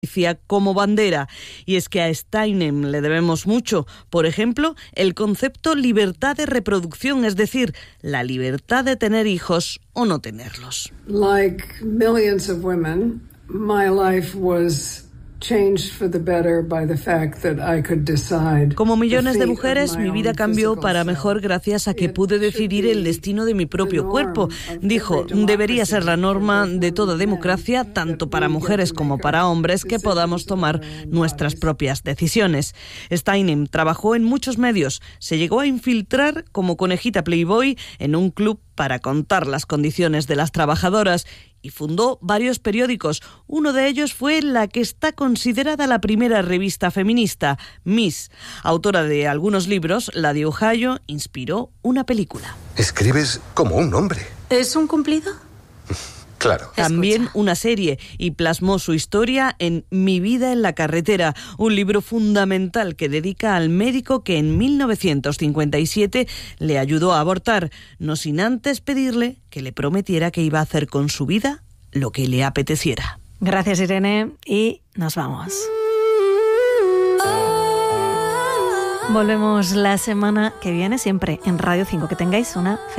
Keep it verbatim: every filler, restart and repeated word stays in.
como bandera. Y es que a Steinem le debemos mucho. Por ejemplo, el concepto libertad de reproducción, es decir, la libertad de tener hijos o no tenerlos. Like millions of women, my life was changed for the better by the fact that I could decide. Como millones de mujeres, mi vida cambió para mejor gracias a que pude decidir el destino de mi propio cuerpo. Dijo, debería ser la norma de toda democracia, tanto para mujeres como para hombres, que podamos tomar nuestras propias decisiones. Steinem trabajó en muchos medios. Se llegó a infiltrar como conejita Playboy en un club para contar las condiciones de las trabajadoras y fundó varios periódicos. Uno de ellos fue la que está considerada la primera revista feminista, Miss. Autora de algunos libros, la de Ohio inspiró una película. Escribes como un hombre. ¿Es un cumplido? Claro. También Escucha. una serie, y plasmó su historia en Mi vida en la carretera, un libro fundamental que dedica al médico que en mil novecientos cincuenta y siete le ayudó a abortar, no sin antes pedirle que le prometiera que iba a hacer con su vida lo que le apeteciera. Gracias, Irene, y nos vamos. Volvemos la semana que viene, siempre en Radio cinco. Que tengáis una feliz